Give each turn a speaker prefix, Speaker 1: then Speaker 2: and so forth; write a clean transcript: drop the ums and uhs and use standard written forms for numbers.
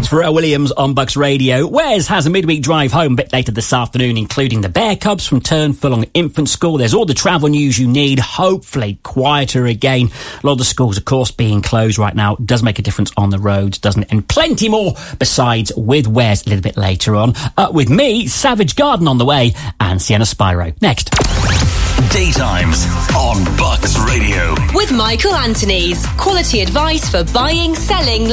Speaker 1: It's Pharrell Williams on Bucks Radio. Wes has a midweek drive home a bit later this afternoon, including the Bear Cubs from Turnfulong Infant School. There's all the travel news you need, hopefully quieter again. A lot of the schools, of course, being closed right now does make a difference on the roads, doesn't it? And plenty more besides with Wes a little bit later on. With me, Savage Garden on the way, and Sienna Spyro. Next.
Speaker 2: Daytimes on Bucks Radio.
Speaker 3: With Michael Anthony's. Quality advice for buying, selling,